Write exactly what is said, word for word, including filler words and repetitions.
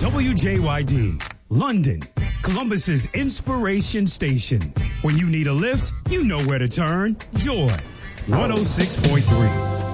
W J Y D, London, Columbus's inspiration station. When you need a lift, you know where to turn. Joy, one oh six point three.